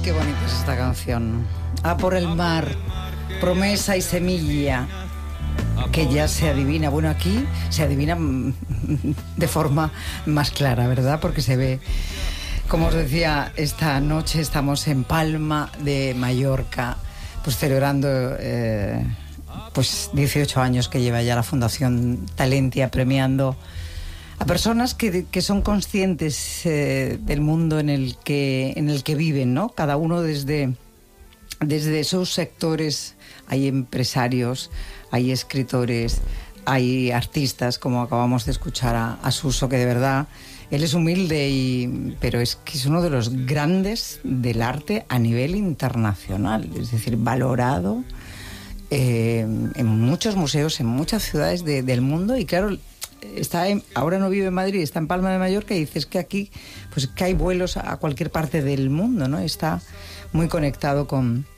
qué bonita es esta canción. A por el mar, promesa y semilla, que ya se adivina. Bueno, aquí se adivina de forma más clara, ¿verdad? Porque se ve, como os decía, esta noche estamos en Palma de Mallorca, pues celebrando pues 18 años que lleva ya la Fundación Talentia, premiando a personas que son conscientes del mundo en el que viven, ¿no? Cada uno desde sus sectores. Hay empresarios, hay escritores, hay artistas, como acabamos de escuchar a Suso, que de verdad él es humilde, pero es que es uno de los grandes del arte a nivel internacional, es decir, valorado en muchos museos, en muchas ciudades del mundo. Y claro, ahora no vive en Madrid, está en Palma de Mallorca, y dices que aquí pues que hay vuelos a cualquier parte del mundo, ¿no? Está muy conectado con